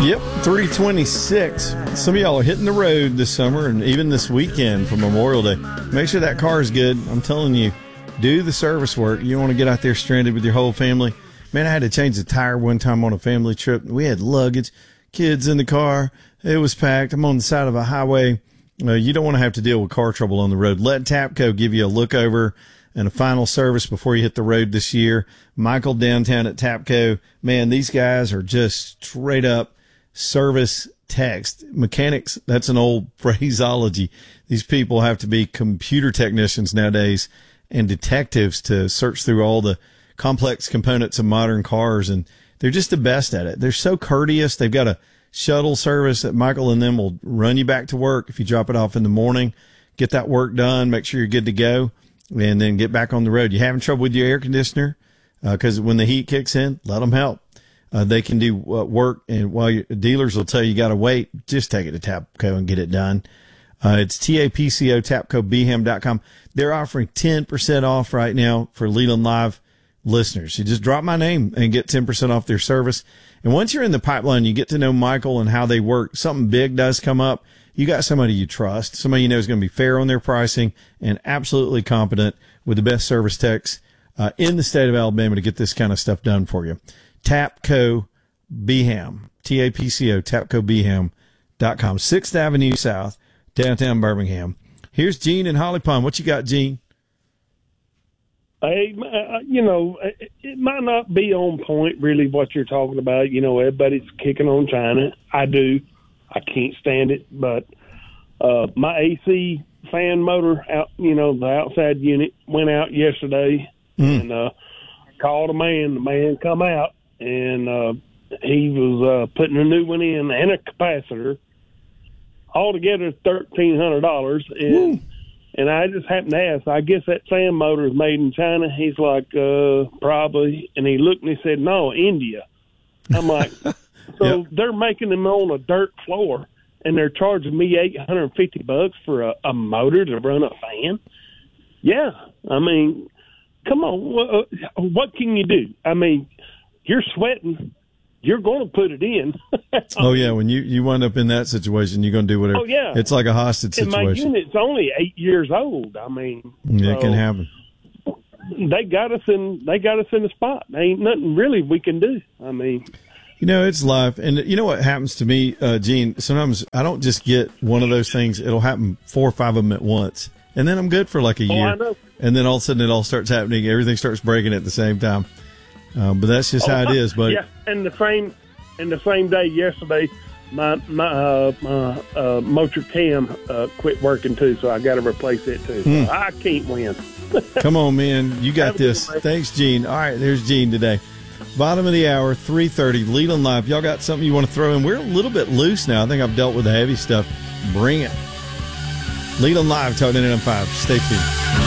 Yep, 326. Some of y'all are hitting the road this summer and even this weekend for Memorial Day. Make sure that car is good. I'm telling you, do the service work. You don't want to get out there stranded with your whole family. Man, I had to change the tire one time on a family trip. We had luggage, kids in the car. It was packed. I'm on the side of a highway. You don't want to have to deal with car trouble on the road. Let Tapco give you a look over and a final service before you hit the road this year. Michael downtown at Tapco. Man, these guys are just straight up service techs. Mechanics, that's an old phraseology. These people have to be computer technicians nowadays and detectives to search through all the complex components of modern cars, and they're just the best at it. They're so courteous. They've got a shuttle service that Michael and them will run you back to work if you drop it off in the morning. Get that work done, make sure you're good to go, and then get back on the road. You having trouble with your air conditioner? Because when the heat kicks in, let them help. They can do work, and while dealers will tell you got to wait, just take it to Tapco and get it done. It's TAPCO, TapcoBham.com. They're offering 10% off right now for Leland Live listeners. You just drop my name and get 10% off their service. And once you're in the pipeline, you get to know Michael and how they work. Something big does come up. You got somebody you trust, somebody you know is going to be fair on their pricing and absolutely competent with the best service techs in the state of Alabama to get this kind of stuff done for you. Tapco Beham, TAPCO, TapcoBeham.com, 6th Avenue South, downtown Birmingham. Here's Gene in Holly Pond. What you got, Gene? Hey, it might not be on point, really, what you're talking about. Everybody's kicking on China. I do. I can't stand it. But my AC fan motor, out, the outside unit, went out yesterday. And called a man. The man come out, and he was putting a new one in and a capacitor. Altogether, $1,300. And I just happened to ask, I guess that fan motor is made in China. He's like, probably. And he looked and he said, no, India. I'm like, so Yep. They're making them on a dirt floor, and they're charging me $850 for a motor to run a fan? Yeah. I mean, come on. What can you do? I mean, you're sweating. You're going to put it in. Oh, yeah. When you wind up in that situation, you're going to do whatever. Oh, yeah. It's like a hostage And situation. my unit's only 8 years old. I mean, It can happen. They got us in the spot. There ain't nothing really we can do. I mean, It's life. And you know what happens to me, Gene? Sometimes I don't just get one of those things. It'll happen 4 or 5 of them at once. And then I'm good for like a year. I know. And then all of a sudden it all starts happening. Everything starts breaking at the same time. But that's just how it is. But yeah, and the same day yesterday, my motor cam quit working too, so I got to replace it too. So I can't win. come on, man. You got Have a good this. day. Thanks, Gene. All right, there's Gene today. Bottom of the hour, 3:30, Leland Live. Y'all got something you want to throw in? We're a little bit loose now. I think I've dealt with the heavy stuff. Bring it. Leland Live, Talk 99.5. Stay tuned.